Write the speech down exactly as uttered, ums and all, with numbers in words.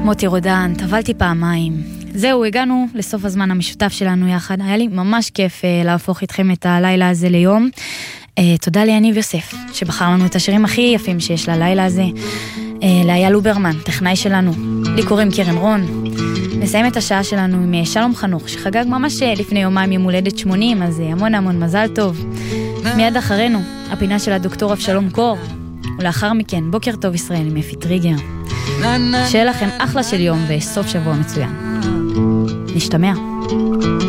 מוטי רודן, טבלתי פעמיים. זהו, הגענו לסוף הזמן המשותף שלנו יחד. היה לי ממש כיף uh, להפוך איתכם את הלילה הזה ליום. Uh, תודה ליניב יוסף, שבחר לנו את השירים הכי יפים שיש ללילה הזה. Uh, לאיה לוברמן, טכנאי שלנו. לי קוראים קרן רון. נסיים את השעה שלנו עם שלום חנוך, שחגג ממש לפני יומיים יום הולדת שמונים, אז המון המון מזל טוב. מיד אחרינו, הפינה של הדוקטור אבשלום קור. ולאחר מכן, בוקר טוב ישראל עם אפי טריגר. שיהיה לכם אחלה של יום וסוף שבוע מצוין. נשתמע.